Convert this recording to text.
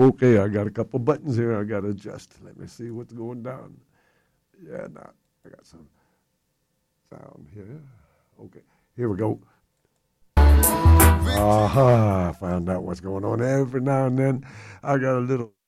Okay, I got a couple buttons here I got to adjust. Let me see what's going down. Yeah, now I got some sound here. Okay, here we go. Aha, found out what's going on. Every now and then I got a little